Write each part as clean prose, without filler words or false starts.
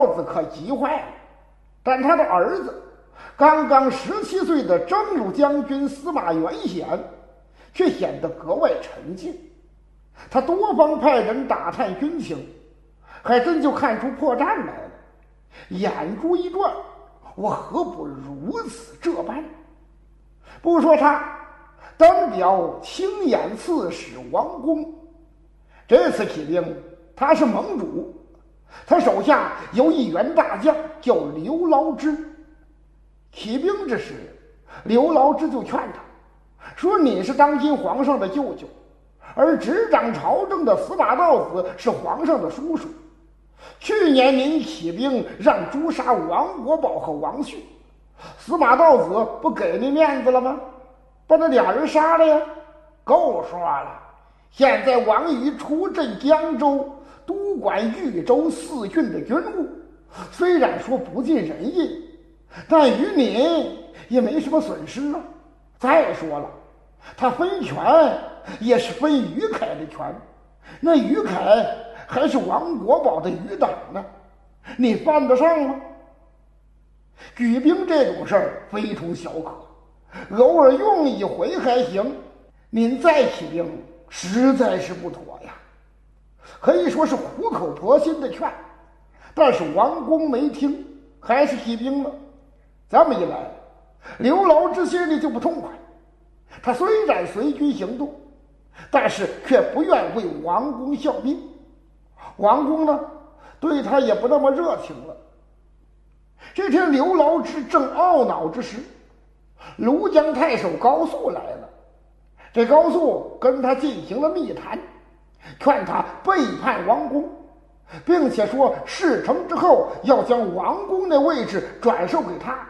子可急坏了，但他的儿子刚刚17岁的征虏将军司马元显却显得格外沉静。他多方派人打探军情，还真就看出破绽来了。眼珠一转，我何不如此这般？不说他，单表青眼刺史王公，这次起兵他是盟主，他手下有一员大将叫刘牢之。起兵之时，刘牢之就劝他说：“你是当今皇上的舅舅，而执掌朝政的司马道子是皇上的叔叔。去年您起兵让诛杀王国宝和王旭，司马道子不给你面子了吗？把那俩人杀了呀！够说了。现在王瑜出镇江州，督管豫州4郡的军务，虽然说不尽人意，但于你也没什么损失啊。再说了，他分权也是分于凯的权，那于凯还是王国宝的余党呢，你犯得上吗？举兵这种事儿非同小可，偶尔用一回还行，您再起兵实在是不妥呀。可以说是苦口婆心的劝，但是王公没听，还是起兵了。这么一来，刘牢之心里就不痛快。他虽然随军行动，但是却不愿为王公效命。王公呢，对他也不那么热情了。这天刘牢之正懊恼之时，庐江太守高肃来了。这高肃跟他进行了密谈，劝他背叛王公，并且说事成之后要将王公的位置转授给他。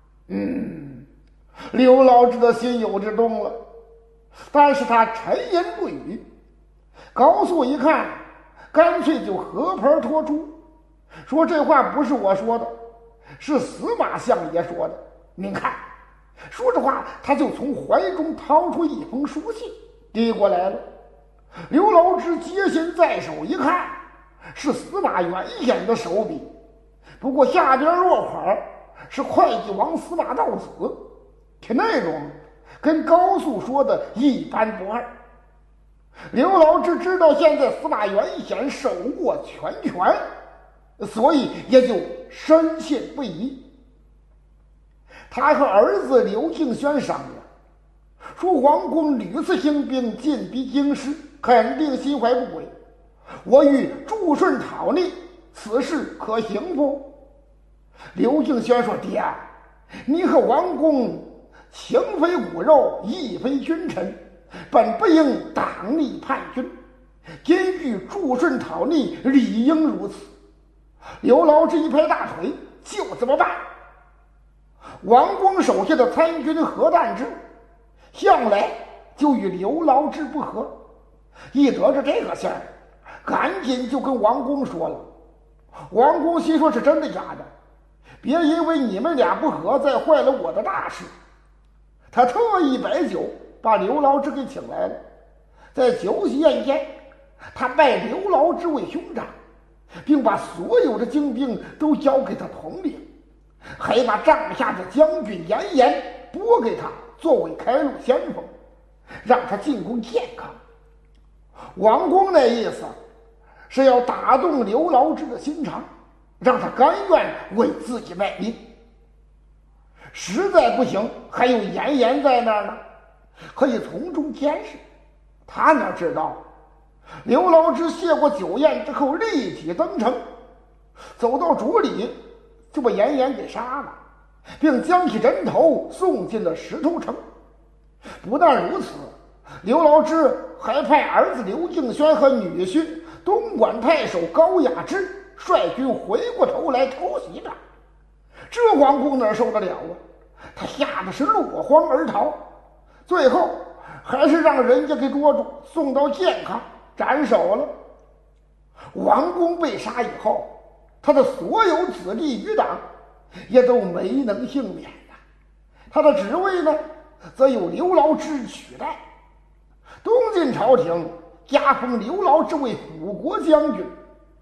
刘牢之的心有之动了，但是他沉吟不语。高肃一看，干脆就和盘托出，说这话不是我说的，是司马相爷说的。您看，说着话，他就从怀中掏出一封书信递过来了。刘牢之接信在手一看，是司马元显的手笔，不过下边落款是会稽王司马道子，这内容跟高肃说的一般不二。刘牢之知道现在司马元显手握全权，所以也就深信不疑。他和儿子刘敬轩商量，说王公屡次兴兵进逼京师，肯定心怀不轨，我欲助顺讨逆，此事可行不？刘敬轩说：“爹，你和王公情非骨肉，义非君臣，本不应党逆叛军，今欲助顺讨逆，理应如此。”刘牢之一拍大腿：“就这么办！”王公手下的参军何旦之向来就与刘牢之不和，一得知这个事儿，赶紧就跟王公说了。王公心说是真的假的，别因为你们俩不和再坏了我的大事。他特意摆酒把刘牢之给请来了，在酒席宴间，他拜刘牢之为兄长，并把所有的精兵都交给他统领，还把帐下的将军严颜拨给他作为开路先锋，让他进攻健康。王公那意思是要打动刘牢之的心肠，让他甘愿为自己卖命。实在不行，还有严颜在那儿呢，可以从中监视。他哪知道刘牢之谢过酒宴之后立即登城，走到竹里就把严颜给杀了，并将其人头送进了石头城。不但如此，刘牢之还派儿子刘敬轩和女婿东莞太守高雅之率军回过头来偷袭他。这王公哪受得了啊？他吓得是落荒而逃，最后还是让人家给捉住，送到健康斩首了。王公被杀以后，他的所有子弟余党也都没能幸免了。他的职位呢，则由刘牢之取代。东晋朝廷加封刘牢之为辅国将军，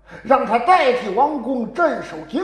让他代替王公镇守京